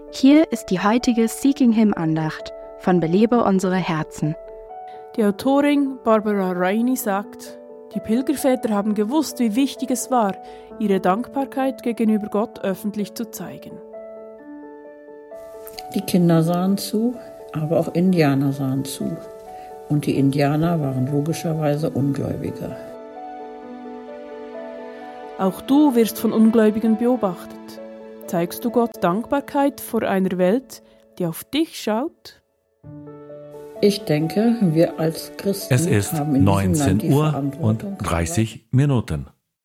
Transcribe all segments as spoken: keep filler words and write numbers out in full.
Hier ist die heutige Seeking Him Andacht von Belebe unsere Herzen. Die Autorin Barbara Rainey sagt, die Pilgerväter haben gewusst, wie wichtig es war, ihre Dankbarkeit gegenüber Gott öffentlich zu zeigen. Die Kinder sahen zu, aber auch Indianer sahen zu. Und die Indianer waren logischerweise Ungläubiger. Auch du wirst von Ungläubigen beobachtet. Zeigst du Gott Dankbarkeit vor einer Welt, die auf dich schaut? Ich denke, wir als Christen Es ist haben in neunzehn diesem Land die Uhr Verantwortung, und dreißig Minuten.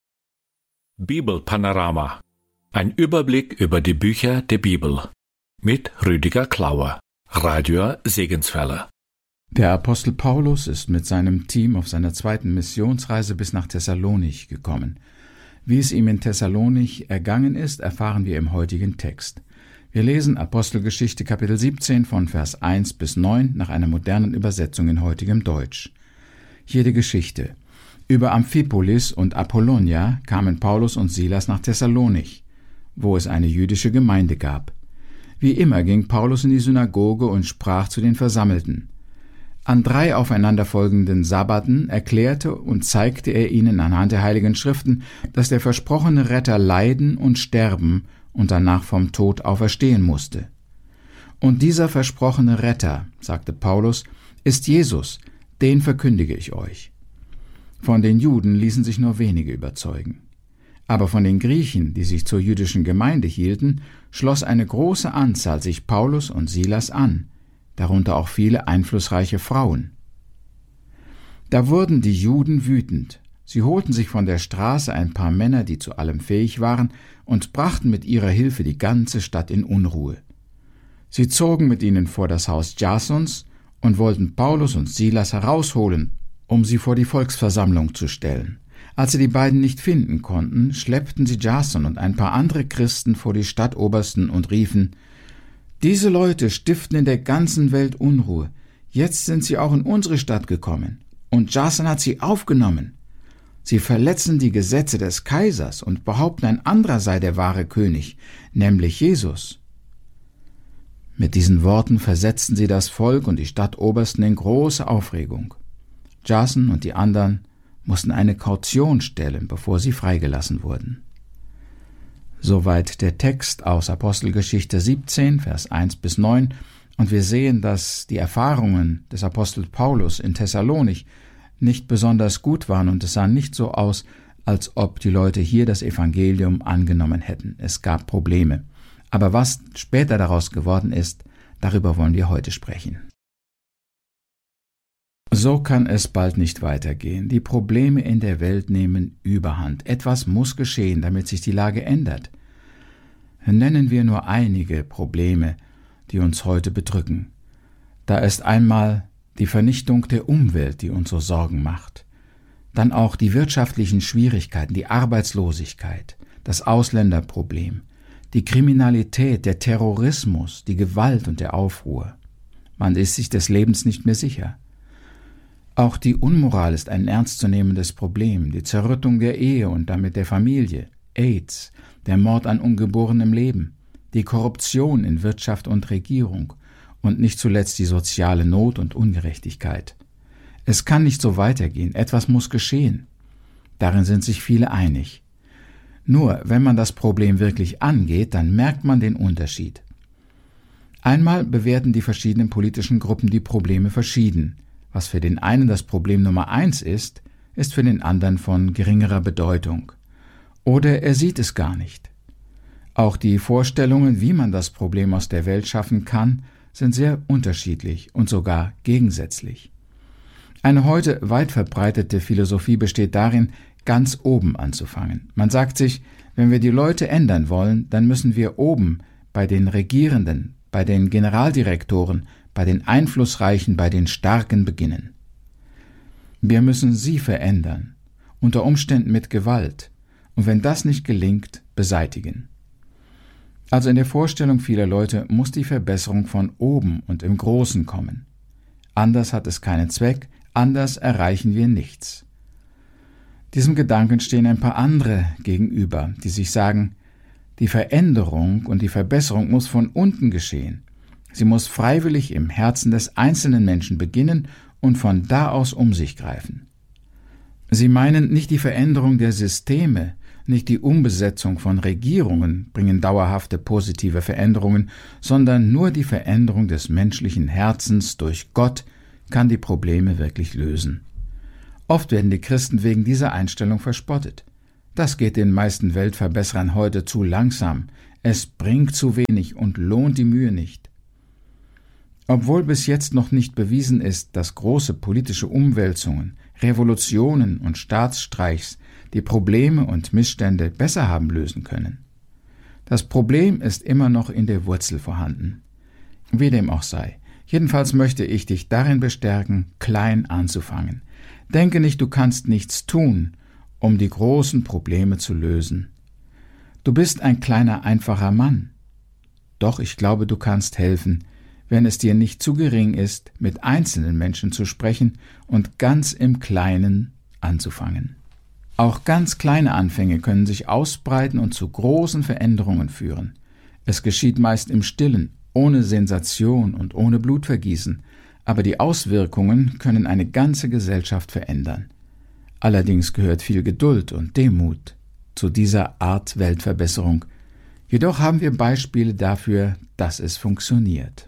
Bibelpanorama. Ein Überblick über die Bücher der Bibel. Mit Rüdiger Klauer, Radio Segenswelle. Der Apostel Paulus ist mit seinem Team auf seiner zweiten Missionsreise bis nach Thessalonich gekommen. Wie es ihm in Thessalonich ergangen ist, erfahren wir im heutigen Text. Wir lesen Apostelgeschichte Kapitel siebzehn von Vers eins bis neun nach einer modernen Übersetzung in heutigem Deutsch. Hier die Geschichte. Über Amphipolis und Apollonia kamen Paulus und Silas nach Thessalonich, wo es eine jüdische Gemeinde gab. Wie immer ging Paulus in die Synagoge und sprach zu den Versammelten. An drei aufeinanderfolgenden Sabbaten erklärte und zeigte er ihnen anhand der Heiligen Schriften, dass der versprochene Retter leiden und sterben und danach vom Tod auferstehen musste. Und dieser versprochene Retter, sagte Paulus, ist Jesus, den verkündige ich euch. Von den Juden ließen sich nur wenige überzeugen. Aber von den Griechen, die sich zur jüdischen Gemeinde hielten, schloss eine große Anzahl sich Paulus und Silas an, darunter auch viele einflussreiche Frauen. Da wurden die Juden wütend. Sie holten sich von der Straße ein paar Männer, die zu allem fähig waren, und brachten mit ihrer Hilfe die ganze Stadt in Unruhe. Sie zogen mit ihnen vor das Haus Jasons und wollten Paulus und Silas herausholen, um sie vor die Volksversammlung zu stellen. Als sie die beiden nicht finden konnten, schleppten sie Jason und ein paar andere Christen vor die Stadtobersten und riefen: Diese Leute stiften in der ganzen Welt Unruhe. Jetzt sind sie auch in unsere Stadt gekommen. Und Jason hat sie aufgenommen. Sie verletzen die Gesetze des Kaisers und behaupten, ein anderer sei der wahre König, nämlich Jesus. Mit diesen Worten versetzten sie das Volk und die Stadtobersten in große Aufregung. Jason und die anderen mussten eine Kaution stellen, bevor sie freigelassen wurden. Soweit der Text aus Apostelgeschichte siebzehn, Vers eins bis neun, und wir sehen, dass die Erfahrungen des Apostels Paulus in Thessalonich nicht besonders gut waren und es sah nicht so aus, als ob die Leute hier das Evangelium angenommen hätten. Es gab Probleme. Aber was später daraus geworden ist, darüber wollen wir heute sprechen. So kann es bald nicht weitergehen. Die Probleme in der Welt nehmen Überhand. Etwas muss geschehen, damit sich die Lage ändert. Nennen wir nur einige Probleme, die uns heute bedrücken. Da ist einmal die Vernichtung der Umwelt, die uns so Sorgen macht. Dann auch die wirtschaftlichen Schwierigkeiten, die Arbeitslosigkeit, das Ausländerproblem, die Kriminalität, der Terrorismus, die Gewalt und der Aufruhr. Man ist sich des Lebens nicht mehr sicher. Auch die Unmoral ist ein ernstzunehmendes Problem, die Zerrüttung der Ehe und damit der Familie, AIDS, der Mord an ungeborenem Leben, die Korruption in Wirtschaft und Regierung und nicht zuletzt die soziale Not und Ungerechtigkeit. Es kann nicht so weitergehen, etwas muss geschehen. Darin sind sich viele einig. Nur, wenn man das Problem wirklich angeht, dann merkt man den Unterschied. Einmal bewerten die verschiedenen politischen Gruppen die Probleme verschieden. Was für den einen das Problem Nummer eins ist, ist für den anderen von geringerer Bedeutung. Oder er sieht es gar nicht. Auch die Vorstellungen, wie man das Problem aus der Welt schaffen kann, sind sehr unterschiedlich und sogar gegensätzlich. Eine heute weit verbreitete Philosophie besteht darin, ganz oben anzufangen. Man sagt sich, wenn wir die Leute ändern wollen, dann müssen wir oben bei den Regierenden, bei den Generaldirektoren, bei den Einflussreichen, bei den Starken beginnen. Wir müssen sie verändern, unter Umständen mit Gewalt, und wenn das nicht gelingt, beseitigen. Also in der Vorstellung vieler Leute muss die Verbesserung von oben und im Großen kommen. Anders hat es keinen Zweck, anders erreichen wir nichts. Diesem Gedanken stehen ein paar andere gegenüber, die sich sagen, Die Veränderung und die Verbesserung muss von unten geschehen. Sie muss freiwillig im Herzen des einzelnen Menschen beginnen und von da aus um sich greifen. Sie meinen, nicht die Veränderung der Systeme, nicht die Umbesetzung von Regierungen bringen dauerhafte positive Veränderungen, sondern nur die Veränderung des menschlichen Herzens durch Gott kann die Probleme wirklich lösen. Oft werden die Christen wegen dieser Einstellung verspottet. Das geht den meisten Weltverbesserern heute zu langsam. Es bringt zu wenig und lohnt die Mühe nicht. Obwohl bis jetzt noch nicht bewiesen ist, dass große politische Umwälzungen, Revolutionen und Staatsstreichs die Probleme und Missstände besser haben lösen können. Das Problem ist immer noch in der Wurzel vorhanden. Wie dem auch sei, jedenfalls möchte ich dich darin bestärken, klein anzufangen. Denke nicht, du kannst nichts tun, um die großen Probleme zu lösen. Du bist ein kleiner, einfacher Mann. Doch ich glaube, du kannst helfen, wenn es dir nicht zu gering ist, mit einzelnen Menschen zu sprechen und ganz im Kleinen anzufangen. Auch ganz kleine Anfänge können sich ausbreiten und zu großen Veränderungen führen. Es geschieht meist im Stillen, ohne Sensation und ohne Blutvergießen, aber die Auswirkungen können eine ganze Gesellschaft verändern. Allerdings gehört viel Geduld und Demut zu dieser Art Weltverbesserung. Jedoch haben wir Beispiele dafür, dass es funktioniert.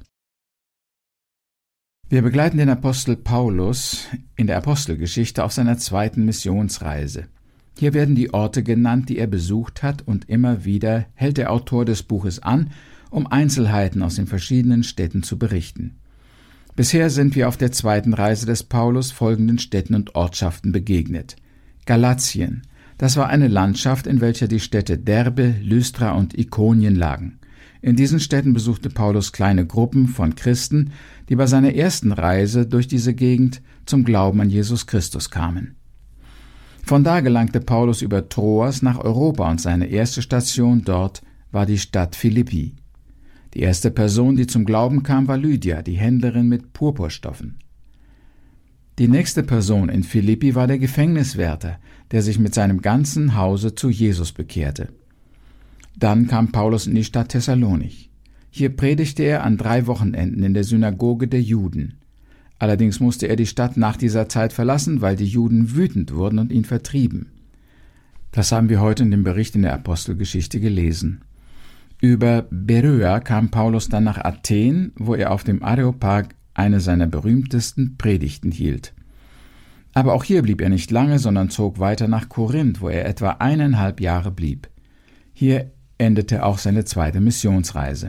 Wir begleiten den Apostel Paulus in der Apostelgeschichte auf seiner zweiten Missionsreise. Hier werden die Orte genannt, die er besucht hat, und immer wieder hält der Autor des Buches an, um Einzelheiten aus den verschiedenen Städten zu berichten. Bisher sind wir auf der zweiten Reise des Paulus folgenden Städten und Ortschaften begegnet. Galatien, das war eine Landschaft, in welcher die Städte Derbe, Lystra und Ikonien lagen. In diesen Städten besuchte Paulus kleine Gruppen von Christen, die bei seiner ersten Reise durch diese Gegend zum Glauben an Jesus Christus kamen. Von da gelangte Paulus über Troas nach Europa und seine erste Station dort war die Stadt Philippi. Die erste Person, die zum Glauben kam, war Lydia, die Händlerin mit Purpurstoffen. Die nächste Person in Philippi war der Gefängniswärter, der sich mit seinem ganzen Hause zu Jesus bekehrte. Dann kam Paulus in die Stadt Thessalonich. Hier predigte er an drei Wochenenden in der Synagoge der Juden. Allerdings musste er die Stadt nach dieser Zeit verlassen, weil die Juden wütend wurden und ihn vertrieben. Das haben wir heute in dem Bericht in der Apostelgeschichte gelesen. Über Beröa kam Paulus dann nach Athen, wo er auf dem Areopag eine seiner berühmtesten Predigten hielt. Aber auch hier blieb er nicht lange, sondern zog weiter nach Korinth, wo er etwa eineinhalb Jahre blieb. Hier endete auch seine zweite Missionsreise.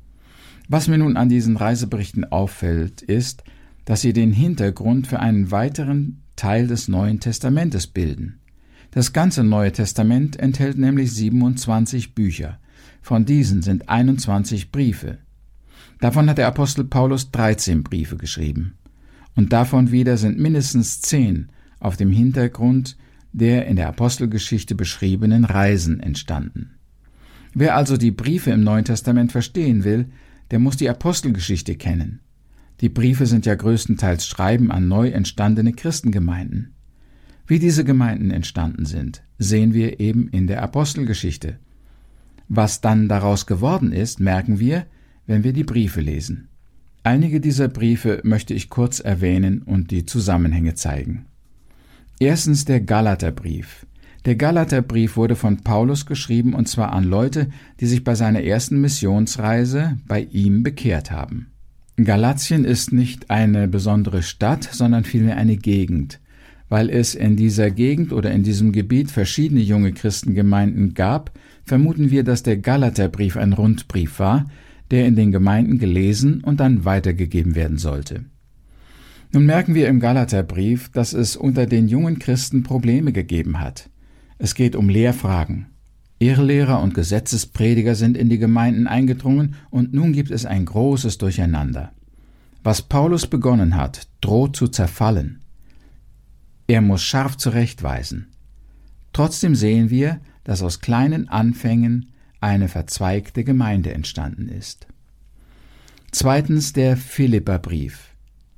Was mir nun an diesen Reiseberichten auffällt, ist, dass sie den Hintergrund für einen weiteren Teil des Neuen Testamentes bilden. Das ganze Neue Testament enthält nämlich siebenundzwanzig Bücher. Von diesen sind einundzwanzig Briefe. Davon hat der Apostel Paulus dreizehn Briefe geschrieben. Und davon wieder sind mindestens zehn auf dem Hintergrund der in der Apostelgeschichte beschriebenen Reisen entstanden. Wer also die Briefe im Neuen Testament verstehen will, der muss die Apostelgeschichte kennen. Die Briefe sind ja größtenteils Schreiben an neu entstandene Christengemeinden. Wie diese Gemeinden entstanden sind, sehen wir eben in der Apostelgeschichte. Was dann daraus geworden ist, merken wir, wenn wir die Briefe lesen. Einige dieser Briefe möchte ich kurz erwähnen und die Zusammenhänge zeigen. Erstens der Galaterbrief. Der Galaterbrief wurde von Paulus geschrieben, und zwar an Leute, die sich bei seiner ersten Missionsreise bei ihm bekehrt haben. Galatien ist nicht eine besondere Stadt, sondern vielmehr eine Gegend. Weil es in dieser Gegend oder in diesem Gebiet verschiedene junge Christengemeinden gab, vermuten wir, dass der Galaterbrief ein Rundbrief war, der in den Gemeinden gelesen und dann weitergegeben werden sollte. Nun merken wir im Galaterbrief, dass es unter den jungen Christen Probleme gegeben hat. Es geht um Lehrfragen. Irrlehrer und Gesetzesprediger sind in die Gemeinden eingedrungen und nun gibt es ein großes Durcheinander. Was Paulus begonnen hat, droht zu zerfallen. Er muss scharf zurechtweisen. Trotzdem sehen wir, dass aus kleinen Anfängen eine verzweigte Gemeinde entstanden ist. Zweitens der Philipperbrief.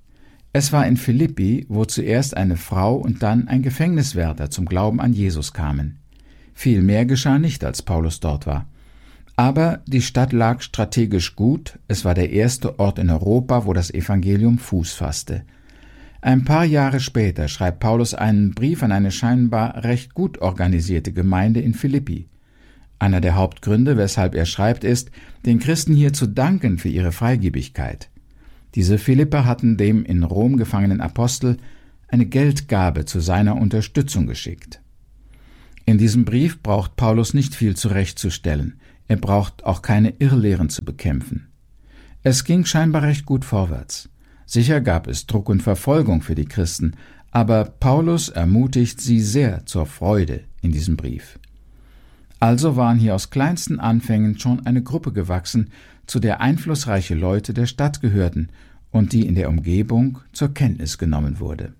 Es war in Philippi, wo zuerst eine Frau und dann ein Gefängniswärter zum Glauben an Jesus kamen. Viel mehr geschah nicht, als Paulus dort war. Aber die Stadt lag strategisch gut, es war der erste Ort in Europa, wo das Evangelium Fuß fasste. Ein paar Jahre später schreibt Paulus einen Brief an eine scheinbar recht gut organisierte Gemeinde in Philippi. Einer der Hauptgründe, weshalb er schreibt, ist, den Christen hier zu danken für ihre Freigebigkeit. Diese Philipper hatten dem in Rom gefangenen Apostel eine Geldgabe zu seiner Unterstützung geschickt. In diesem Brief braucht Paulus nicht viel zurechtzustellen, er braucht auch keine Irrlehren zu bekämpfen. Es ging scheinbar recht gut vorwärts. Sicher gab es Druck und Verfolgung für die Christen, aber Paulus ermutigt sie sehr zur Freude in diesem Brief. Also waren hier aus kleinsten Anfängen schon eine Gruppe gewachsen, zu der einflussreiche Leute der Stadt gehörten und die in der Umgebung zur Kenntnis genommen wurde.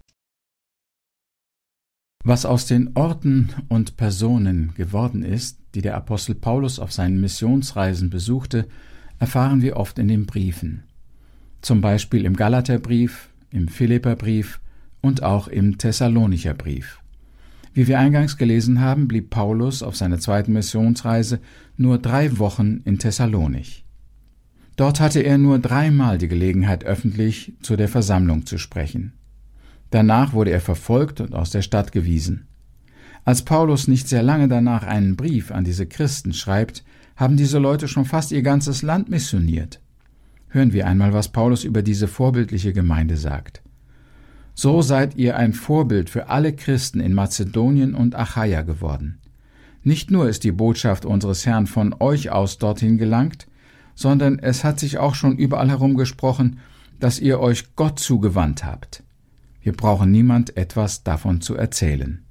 Was aus den Orten und Personen geworden ist, die der Apostel Paulus auf seinen Missionsreisen besuchte, erfahren wir oft in den Briefen. Zum Beispiel im Galaterbrief, im Philipperbrief und auch im Thessalonicher Brief. Wie wir eingangs gelesen haben, blieb Paulus auf seiner zweiten Missionsreise nur drei Wochen in Thessalonich. Dort hatte er nur dreimal die Gelegenheit, öffentlich zu der Versammlung zu sprechen. Danach wurde er verfolgt und aus der Stadt gewiesen. Als Paulus nicht sehr lange danach einen Brief an diese Christen schreibt, haben diese Leute schon fast ihr ganzes Land missioniert. Hören wir einmal, was Paulus über diese vorbildliche Gemeinde sagt. So seid ihr ein Vorbild für alle Christen in Mazedonien und Achaia geworden. Nicht nur ist die Botschaft unseres Herrn von euch aus dorthin gelangt, sondern es hat sich auch schon überall herum gesprochen, dass ihr euch Gott zugewandt habt. Wir brauchen niemand etwas davon zu erzählen.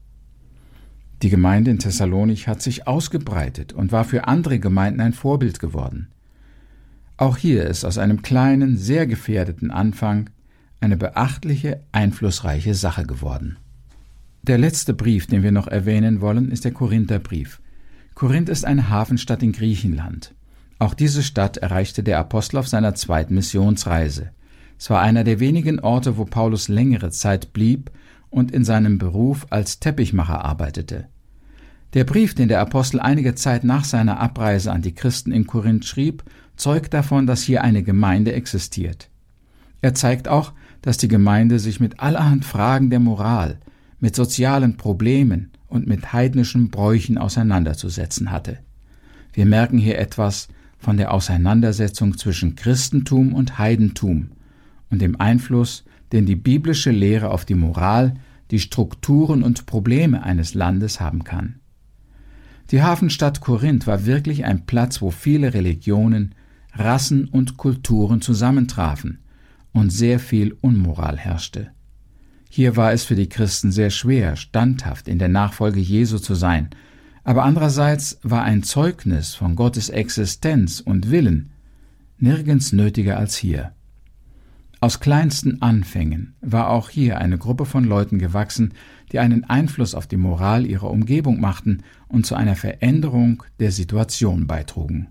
Die Gemeinde in Thessalonich hat sich ausgebreitet und war für andere Gemeinden ein Vorbild geworden. Auch hier ist aus einem kleinen, sehr gefährdeten Anfang eine beachtliche, einflussreiche Sache geworden. Der letzte Brief, den wir noch erwähnen wollen, ist der Korintherbrief. Korinth ist eine Hafenstadt in Griechenland. Auch diese Stadt erreichte der Apostel auf seiner zweiten Missionsreise. Es war einer der wenigen Orte, wo Paulus längere Zeit blieb und in seinem Beruf als Teppichmacher arbeitete. Der Brief, den der Apostel einige Zeit nach seiner Abreise an die Christen in Korinth schrieb, zeugt davon, dass hier eine Gemeinde existiert. Er zeigt auch, dass die Gemeinde sich mit allerhand Fragen der Moral, mit sozialen Problemen und mit heidnischen Bräuchen auseinanderzusetzen hatte. Wir merken hier etwas von der Auseinandersetzung zwischen Christentum und Heidentum und dem Einfluss, den die biblische Lehre auf die Moral, die Strukturen und Probleme eines Landes haben kann. Die Hafenstadt Korinth war wirklich ein Platz, wo viele Religionen, Rassen und Kulturen zusammentrafen und sehr viel Unmoral herrschte. Hier war es für die Christen sehr schwer, standhaft in der Nachfolge Jesu zu sein, aber andererseits war ein Zeugnis von Gottes Existenz und Willen nirgends nötiger als hier. Aus kleinsten Anfängen war auch hier eine Gruppe von Leuten gewachsen, die einen Einfluss auf die Moral ihrer Umgebung machten und zu einer Veränderung der Situation beitrugen.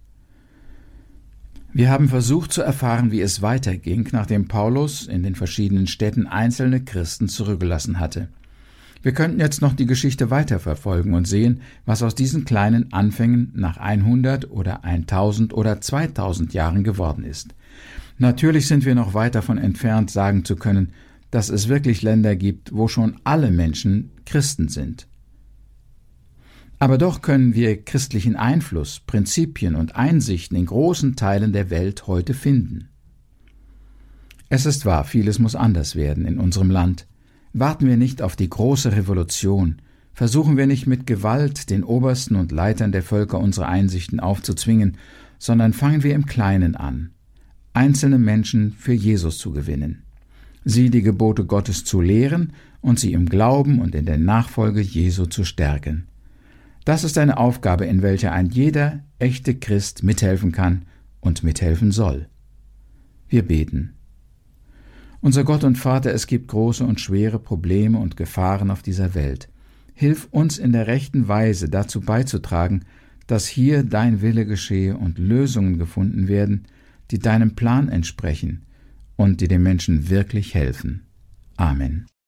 Wir haben versucht zu erfahren, wie es weiterging, nachdem Paulus in den verschiedenen Städten einzelne Christen zurückgelassen hatte. Wir könnten jetzt noch die Geschichte weiterverfolgen und sehen, was aus diesen kleinen Anfängen nach hundert oder tausend oder zweitausend Jahren geworden ist. Natürlich sind wir noch weit davon entfernt, sagen zu können, dass es wirklich Länder gibt, wo schon alle Menschen Christen sind. Aber doch können wir christlichen Einfluss, Prinzipien und Einsichten in großen Teilen der Welt heute finden. Es ist wahr, vieles muss anders werden in unserem Land. Warten wir nicht auf die große Revolution, versuchen wir nicht mit Gewalt den Obersten und Leitern der Völker unsere Einsichten aufzuzwingen, sondern fangen wir im Kleinen an, einzelne Menschen für Jesus zu gewinnen, sie die Gebote Gottes zu lehren und sie im Glauben und in der Nachfolge Jesu zu stärken. Das ist eine Aufgabe, in welcher ein jeder echte Christ mithelfen kann und mithelfen soll. Wir beten. Unser Gott und Vater, es gibt große und schwere Probleme und Gefahren auf dieser Welt. Hilf uns in der rechten Weise dazu beizutragen, dass hier dein Wille geschehe und Lösungen gefunden werden, die deinem Plan entsprechen und die den Menschen wirklich helfen. Amen.